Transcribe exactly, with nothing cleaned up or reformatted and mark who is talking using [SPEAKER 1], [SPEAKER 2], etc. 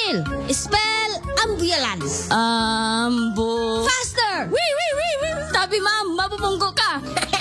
[SPEAKER 1] Spell.
[SPEAKER 2] Spell ambulance.
[SPEAKER 1] Ambo.
[SPEAKER 2] Faster!
[SPEAKER 1] Wee, wee, wee, wee. Sabi, ma'am, mabubunggo ka.